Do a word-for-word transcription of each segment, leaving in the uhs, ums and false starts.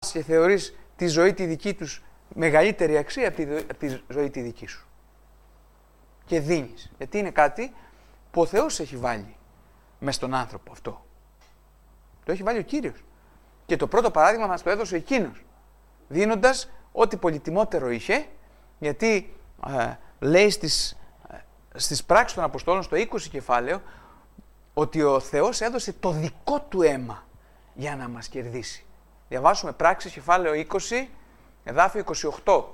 πας και θεωρείς τη ζωή τη δική τους μεγαλύτερη αξία από τη, από τη ζωή τη δική σου. Και δίνεις. Γιατί είναι κάτι που ο Θεός έχει βάλει μες στον άνθρωπο αυτό. Το έχει βάλει ο Κύριος. Και το πρώτο παράδειγμα μας το έδωσε εκείνος. Δίνοντας ό,τι πολυτιμότερο είχε, γιατί ε, λέει στις, ε, στις πράξεις των Αποστόλων στο είκοσι κεφάλαιο ότι ο Θεός έδωσε το δικό του αίμα για να μας κερδίσει. Διαβάσουμε πράξεις κεφάλαιο είκοσι, εδάφιο είκοσι οκτώ.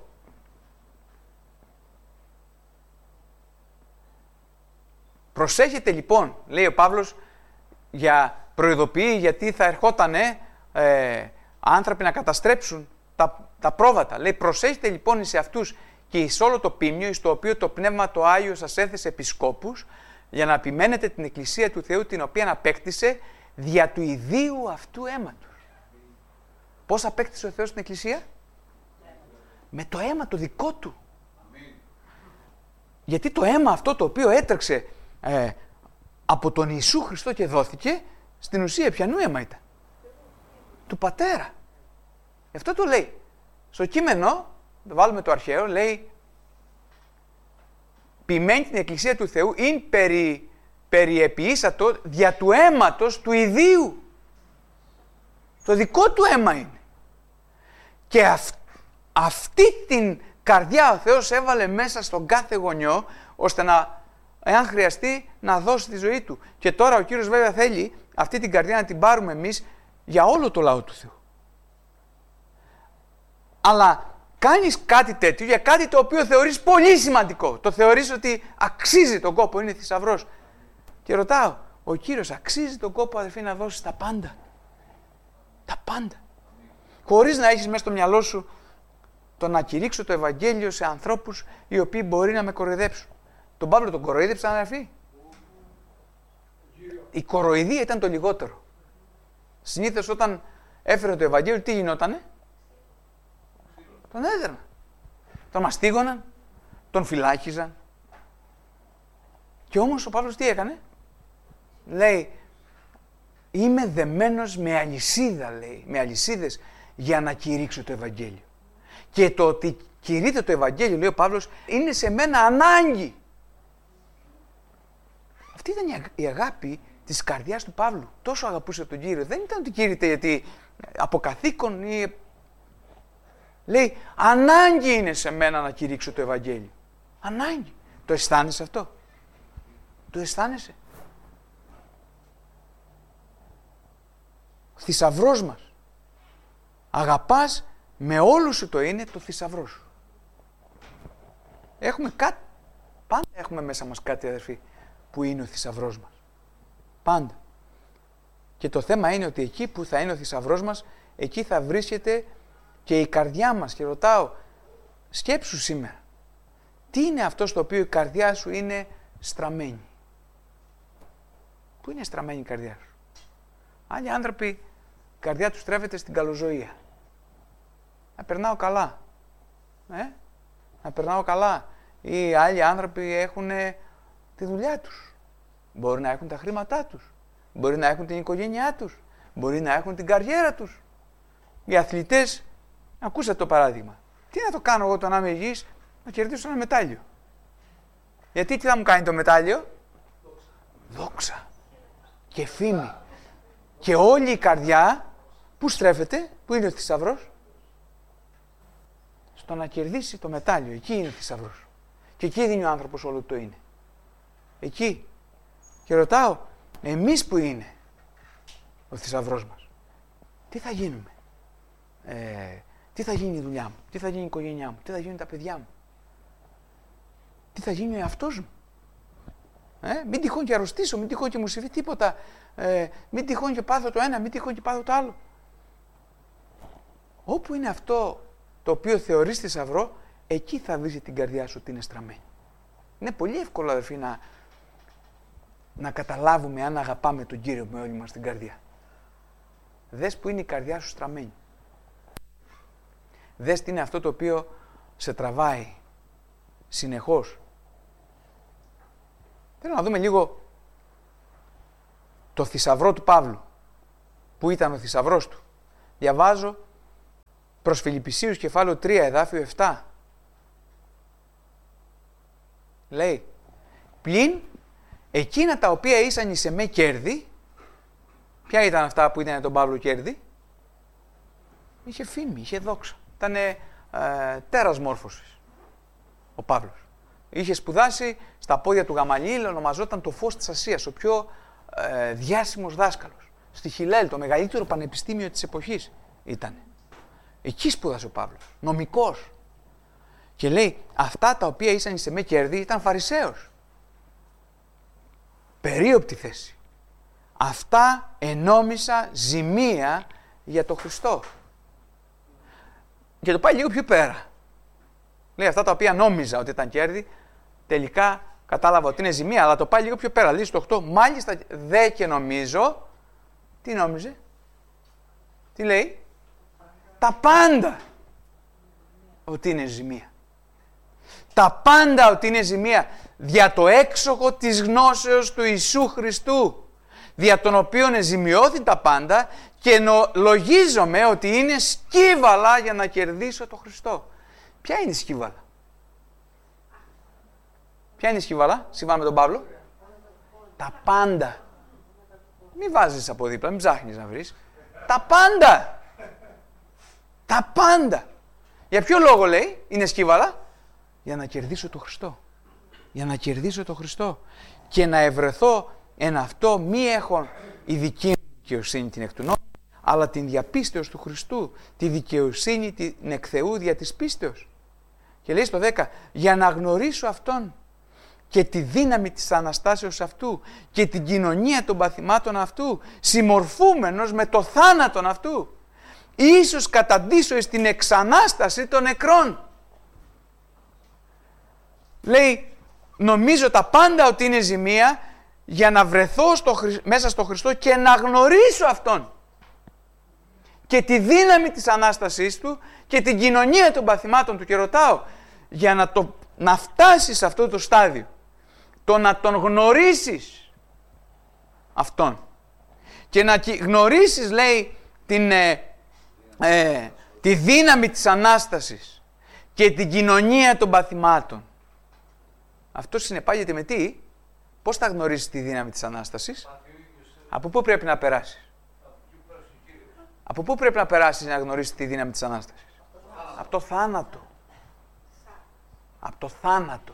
Προσέχετε λοιπόν, λέει ο Παύλος, για προειδοποιεί γιατί θα ερχότανε ε, άνθρωποι να καταστρέψουν τα, τα πρόβατα. Λέει, προσέχετε λοιπόν σε αυτούς και εις όλο το ποίμνιο, εις το οποίο το Πνεύμα το Άγιο σας έθεσε επισκόπους, για να επιμένετε την Εκκλησία του Θεού, την οποία απέκτησε δια του ιδίου αυτού αίματος. Πώς απέκτησε ο Θεός την Εκκλησία? Με το αίμα το δικό του. Γιατί το αίμα αυτό το οποίο έτρεξε ε, από τον Ιησού Χριστό και δόθηκε, στην ουσία ποιανού αίμα ήταν? Του Πατέρα. Γι' αυτό το λέει. Στο κείμενο, το βάλουμε το αρχαίο, λέει ποιμένη την Εκκλησία του Θεού ειν περι, περιεποιήσατο δια του αίματος του ιδίου. Το δικό του αίμα είναι. Και αυ, αυτή την καρδιά ο Θεός έβαλε μέσα στον κάθε γονιό, ώστε να, εάν χρειαστεί, να δώσει τη ζωή του. Και τώρα ο Κύριος βέβαια θέλει αυτή την καρδιά να την πάρουμε εμείς για όλο το λαό του Θεού. Αλλά κάνεις κάτι τέτοιο για κάτι το οποίο θεωρείς πολύ σημαντικό. Το θεωρείς ότι αξίζει τον κόπο, είναι θησαυρός. Και ρωτάω, ο Κύριος αξίζει τον κόπο, αδερφοί, να δώσεις τα πάντα? Τα πάντα. Χωρίς να έχεις μέσα στο μυαλό σου το να κηρύξω το Ευαγγέλιο σε ανθρώπους οι οποίοι μπορεί να με κοροϊδέψουν. Τον Παύλο τον κοροϊδέψαν, αδερφοί? Η κοροϊδία ήταν το λιγότερο. Συνήθως όταν έφερε το Ευαγγέλιο, τι γινότανε? Τον έδερναν. Τον μαστίγωναν, τον φυλάκιζαν. Και όμως ο Παύλος τι έκανε? Λέει, είμαι δεμένος με αλυσίδα, λέει, με αλυσίδες για να κηρύξω το Ευαγγέλιο. Και το ότι κηρύττω το Ευαγγέλιο, λέει ο Παύλος, είναι σε μένα ανάγκη. Αυτή ήταν η αγάπη της καρδιάς του Παύλου. Τόσο αγαπούσε τον Κύριο. Δεν ήταν ότι κήρυτε γιατί από καθήκον ή... Λέει, ανάγκη είναι σε μένα να κηρύξω το Ευαγγέλιο. Ανάγκη. Το αισθάνεσαι αυτό? Το αισθάνεσαι? Ο θησαυρός μας. Αγαπάς με όλο σου το είναι το θησαυρό σου. Έχουμε κάτι, πάντα έχουμε μέσα μας κάτι, αδερφοί, που είναι ο θησαυρός μας. Πάντα. Και το θέμα είναι ότι εκεί που θα είναι ο θησαυρός μας, εκεί θα βρίσκεται και η καρδιά μας. Και ρωτάω, σκέψου σήμερα, τι είναι αυτό στο οποίο η καρδιά σου είναι στραμμένη? Πού είναι στραμμένη η καρδιά σου? Άλλοι άνθρωποι, η καρδιά τους στρέφεται στην καλοζωία. Να περνάω καλά. Ε? Να περνάω καλά. Ή άλλοι άνθρωποι έχουν τη δουλειά τους. Μπορεί να έχουν τα χρήματά τους. Μπορεί να έχουν την οικογένειά τους. Μπορεί να έχουν την καριέρα τους. Οι αθλητές, ακούσατε το παράδειγμα. Τι να το κάνω εγώ το να είμαι υγιής? Να κερδίσω ένα μετάλλιο. Γιατί τι θα μου κάνει το μετάλλιο? Δόξα. Δόξα. Και φήμη. Και όλη η καρδιά, πού στρέφεται? Πού είναι ο θησαυρός? Στο να κερδίσει το μετάλλιο. Εκεί είναι ο θησαυρός. Και εκεί δίνει ο άνθρωπος όλο το είναι. Εκεί. Και ρωτάω, εμείς που είναι ο θησαυρός μας? Τι θα γίνουμε? Ε, τι θα γίνει η δουλειά μου? Τι θα γίνει η οικογένειά μου? Τι θα γίνουν τα παιδιά μου? Τι θα γίνει ο εαυτός μου? Ε, μην τυχόν και αρρωστήσω, μην τυχόν και μου συμβεί τίποτα. Ε, μην τυχόν και πάθω το ένα, μην τυχόν και πάθω το άλλο. Όπου είναι αυτό το οποίο θεωρείς θησαυρό, εκεί θα βρεις την καρδιά σου ότι είναι στραμμένη. Είναι πολύ εύκολο, αδερφοί, να, να καταλάβουμε αν αγαπάμε τον Κύριο με όλη μας την καρδιά. Δες που είναι η καρδιά σου στραμμένη. Δες τι είναι αυτό το οποίο σε τραβάει συνεχώς. Θέλω να δούμε λίγο το θησαυρό του Παύλου. Πού ήταν ο θησαυρός του? Διαβάζω προς Φιλιππισίους κεφάλαιο τρία εδάφιο επτά. Λέει, πλην εκείνα τα οποία ήσαν εις εμέ κέρδη, ποια ήταν αυτά που ήταν τον Παύλο κέρδη? Είχε φήμη, είχε δόξα. Ήταν ε, τέρας μόρφωσης ο Παύλος. Είχε σπουδάσει στα πόδια του Γαμαλιήλ, ονομαζόταν το φως της Ασίας, ο πιο ε, διάσημος δάσκαλος. Στη Χιλέλ, το μεγαλύτερο πανεπιστήμιο της εποχής ήταν. Εκεί σπούδασε ο Παύλος, νομικός. Και λέει, αυτά τα οποία ήσαν σε με κέρδη ήταν Φαρισαίος. Περίοπτη θέση. Αυτά ενόμισα ζημία για το Χριστό. Και το πάει λίγο πιο πέρα. Λέει, αυτά τα οποία νόμιζα ότι ήταν κέρδη, τελικά κατάλαβα ότι είναι ζημία, αλλά το πάει λίγο πιο πέρα. Λέει στο οκτώ, μάλιστα δε και νομίζω, τι νόμιζε, τι λέει, τα πάντα ότι είναι ζημία. Τα πάντα ότι είναι ζημία, δια το έξοχο της γνώσεως του Ιησού Χριστού, δια τον οποίον ζημιώθη τα πάντα και λογίζομαι ότι είναι σκύβαλα για να κερδίσω το Χριστό. Ποια είναι η σκύβαλα? Ποια είναι η σκύβαλα, σύμφωνα με τον Παύλο? Τα πάντα. Μην βάζεις από δίπλα, μην ψάχνεις να βρεις. Τα πάντα. Τα πάντα. Για ποιο λόγο λέει είναι σκύβαλα? Για να κερδίσω το Χριστό. Για να κερδίσω το Χριστό. Και να ευρεθώ εν αυτό μη έχον η δική μου δικαιοσύνη την εκ του νόμου, αλλά την διαπίστεως του Χριστού, τη δικαιοσύνη την εκ Θεού δια της πίστεως. Και λέει στο δέκα, για να γνωρίσω Αυτόν και τη δύναμη της Αναστάσεως Αυτού και την κοινωνία των παθημάτων Αυτού, συμμορφούμενος με το θάνατον Αυτού, ίσως καταντήσω εις την εξανάσταση των νεκρών. Λέει, νομίζω τα πάντα ότι είναι ζημία για να βρεθώ στο, μέσα στο Χριστό και να γνωρίσω Αυτόν και τη δύναμη της Ανάστασής Του και την κοινωνία των παθημάτων Του. Και ρωτάω, για να, το, να φτάσεις σε αυτό το στάδιο, το να Τον γνωρίσεις Αυτόν και να γνωρίσεις, λέει, την, ε, ε, τη δύναμη της Ανάστασης και την κοινωνία των παθημάτων. Αυτό συνεπάγεται με τι? Πώς θα γνωρίσεις τη δύναμη της Ανάστασης? Από πού πρέπει να περάσεις? Από πού πρέπει να περάσεις να γνωρίσεις τη δύναμη της Ανάστασης? Από το θάνατο. Από το θάνατο.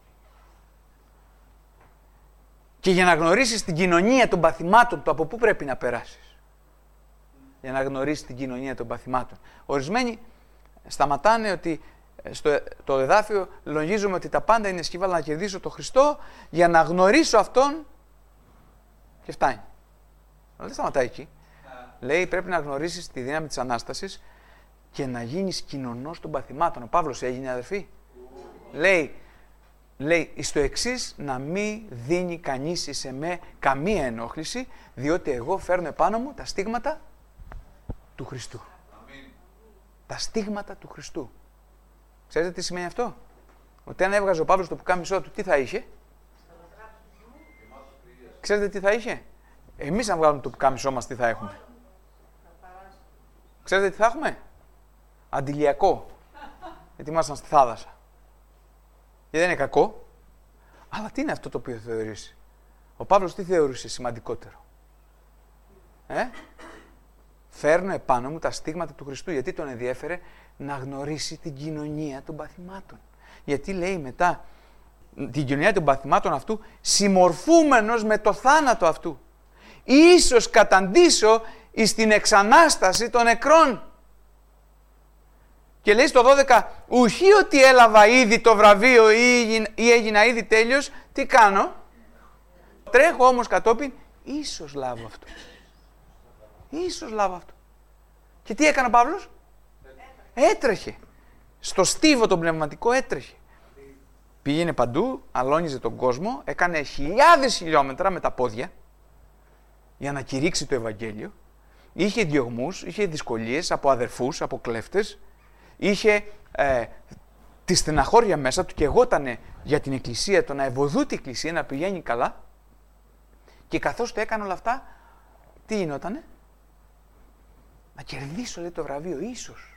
Και για να γνωρίσεις την κοινωνία των παθημάτων του, από πού πρέπει να περάσεις? Για να γνωρίσεις την κοινωνία των παθημάτων. Ορισμένοι σταματάνε ότι στο το εδάφιο λογίζουμε ότι τα πάντα είναι σκύβαλα να κερδίσω το Χριστό για να γνωρίσω Αυτόν και φτάνει. Αλλά δεν σταματάει εκεί. Λέει πρέπει να γνωρίσεις τη δύναμη της Ανάστασης και να γίνεις κοινωνός των παθημάτων. Ο Παύλος έγινε, αδερφοί. Λέει, λέει στο εξής, να μην δίνει κανείς σε με καμία ενόχληση, διότι εγώ φέρνω επάνω μου τα στίγματα του Χριστού. Αμήν. Τα στίγματα του Χριστού. Ξέρετε τι σημαίνει αυτό? Ότι αν έβγαζε ο Παύλος το πουκάμισό του, τι θα είχε? Ξέρετε τι θα είχε? Εμείς αν βγάλουμε το πουκάμισό μας, τι θα έχουμε? Ξέρετε τι θα έχουμε? Αντιλιακό. Γιατί ήμασταν στη θάλασσα. Και δεν είναι κακό. Αλλά τι είναι αυτό το οποίο θεωρήσει? Ο Παύλος τι θεωρούσε σημαντικότερο? Ε? Φέρνω επάνω μου τα στίγματα του Χριστού. Γιατί τον ενδιέφερε? Να γνωρίσει την κοινωνία των παθημάτων. Γιατί λέει μετά την κοινωνία των παθημάτων αυτού, συμμορφούμενος με το θάνατο αυτού. Ίσως καταντήσω εις την εξανάσταση των νεκρών. Και λέει στο δώδεκα, ουχή ότι έλαβα ήδη το βραβείο ή έγινα ήδη τέλειος, τι κάνω? Τρέχω όμως κατόπιν, ίσως λάβω αυτό. Ίσως λάβω αυτό. Και τι έκανε ο Παύλος? Έτρεχε. Στο στίβο τον πνευματικό έτρεχε. Πήγαινε παντού, αλώνιζε τον κόσμο, έκανε χιλιάδες χιλιόμετρα με τα πόδια για να κηρύξει το Ευαγγέλιο. Είχε διωγμούς, είχε δυσκολίες από αδερφούς, από κλέφτες. Είχε ε, τη στεναχώρια μέσα του και εγώτανε για την Εκκλησία, το να ευωδούει την Εκκλησία, να πηγαίνει καλά. Και καθώς το έκανε όλα αυτά, τι γινότανε? Να κερδίσω, λέει, το βραβείο, ίσως.